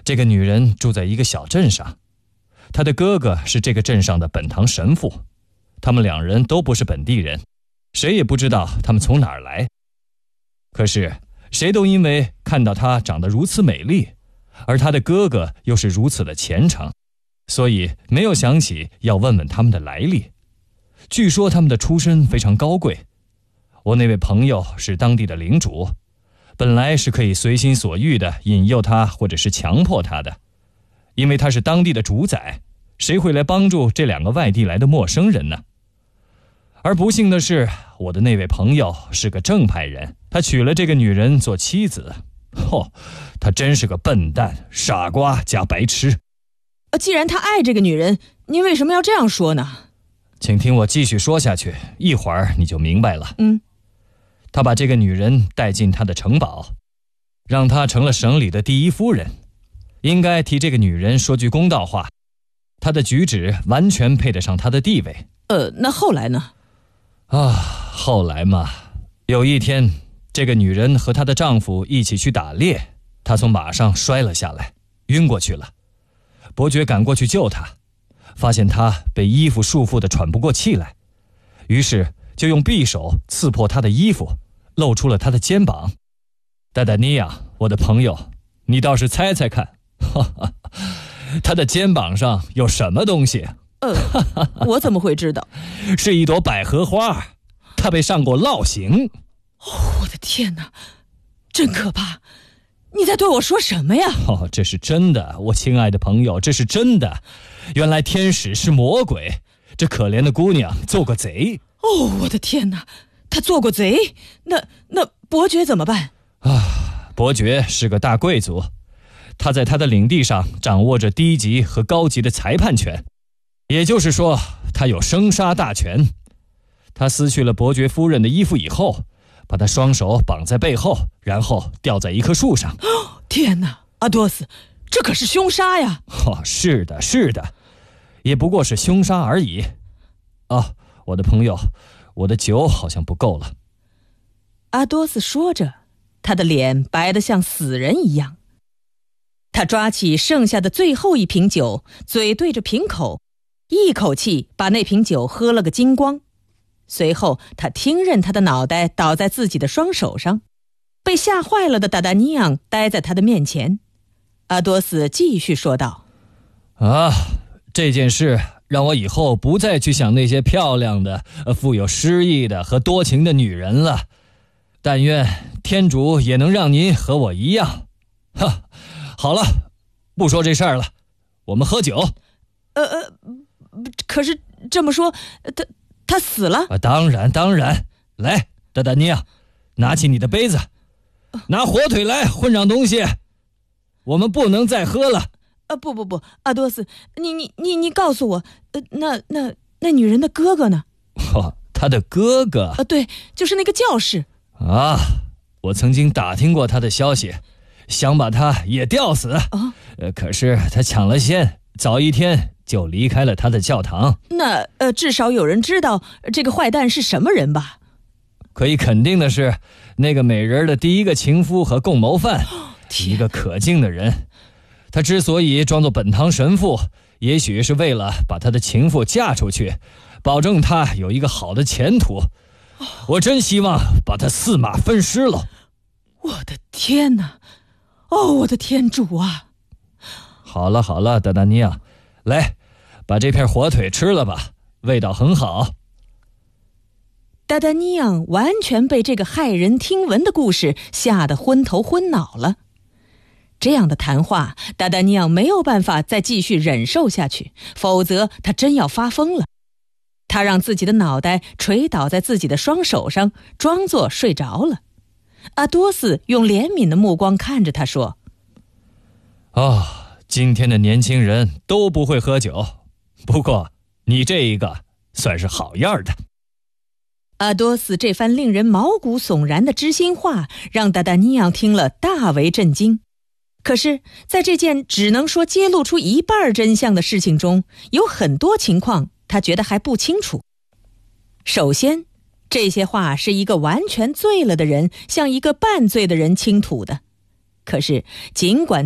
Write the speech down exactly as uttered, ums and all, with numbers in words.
这个女人住在一个小镇上，她的哥哥是这个镇上的本堂神父，他们两人都不是本地人，谁也不知道他们从哪儿来。可是谁都因为看到她长得如此美丽，而她的哥哥又是如此的虔诚，所以没有想起要问问他们的来历。据说他们的出身非常高贵，我那位朋友是当地的领主，本来是可以随心所欲地引诱他或者是强迫他的，因为他是当地的主宰，谁会来帮助这两个外地来的陌生人呢？而不幸的是，我的那位朋友是个正派人，他娶了这个女人做妻子。嚯，他真是个笨蛋、傻瓜加白痴。 既然他爱这个女人，您为什么要这样说呢？ 请听我继续说下去，一会儿你就明白了。 嗯， 他把这个女人带进他的城堡，让她成了省里的第一夫人。应该替这个女人说句公道话，她的举止完全配得上她的地位。 呃，那后来呢？ 啊，后来嘛，有一天，这个女人和她的丈夫一起去打猎，她从马上摔了下来，晕过去了。伯爵赶过去救她，发现她被衣服束缚得喘不过气来，于是就用匕首刺破她的衣服，露出了她的肩膀。达达尼亚，我的朋友，你倒是猜猜看，哈哈，她的肩膀上有什么东西？ 呃，我怎么会知道？ 是一朵百合花，她被上过烙刑。 哦，我的天哪，真可怕！你在对我说什么呀？ 哦，这是真的，我亲爱的朋友，这是真的。原来天使是魔鬼，这可怜的姑娘做过贼。 哦，我的天哪，她做过贼？那那伯爵怎么办？ 啊，伯爵是个大贵族，他在他的领地上掌握着低级和高级的裁判权，也就是说，他有生杀大权。他撕去了伯爵夫人的衣服以后，把他双手绑在背后，然后吊在一棵树上。 哦，天哪，阿多斯，这可是凶杀呀！ 哦，是的，是的，也不过是凶杀而已。啊，我的朋友，我的酒好像不够了。 阿多斯说着，他的脸白得像死人一样。他抓起剩下的最后一瓶酒，嘴对着瓶口，一口气把那瓶酒喝了个精光。随后他听任他的脑袋倒在自己的双手上，被吓坏了的达达尼昂待在他的面前。阿多斯继续说道： 啊，这件事让我以后不再去想那些漂亮的、富有诗意的和多情的女人了。但愿天主也能让您和我一样。哈，好了，不说这事儿了，我们喝酒。 呃呃，可是这么说，他他死了？ 啊，当然当然。来，达达尼亚，拿起你的杯子，拿火腿来，混账东西，我们不能再喝了。 啊，不不不，阿多斯，你你你你告诉我，呃，那那那女人的哥哥呢？ 哦，他的哥哥？ 啊，对，就是那个教士。 啊，我曾经打听过他的消息，想把他也吊死。 啊， 呃，可是他抢了先，早一天就离开了他的教堂。 那呃，至少有人知道这个坏蛋是什么人吧？ 可以肯定的是，那个美人的第一个情夫和共谋犯，一个可敬的人。他之所以装作本堂神父，也许是为了把他的情妇嫁出去，保证他有一个好的前途。我真希望把他四马分尸了。 我的天哪！哦，我的天主啊！ 好了好了，达达尼亚，来，把这片火腿吃了吧，味道很好。 达达尼昂完全被这个骇人听闻的故事吓得昏头昏脑了。这样的谈话，达达尼昂没有办法再继续忍受下去，否则他真要发疯了。他让自己的脑袋垂倒在自己的双手上，装作睡着了。阿多斯用怜悯的目光看着他说： 哦，今天的年轻人都不会喝酒，不过你这一个算是好样的。 阿多斯这番令人毛骨悚然的知心话，让达达尼昂听了大为震惊。可是在这件只能说揭露出一半真相的事情中，有很多情况他觉得还不清楚。首先，这些话是一个完全醉了的人向一个半醉的人倾吐的。可是尽管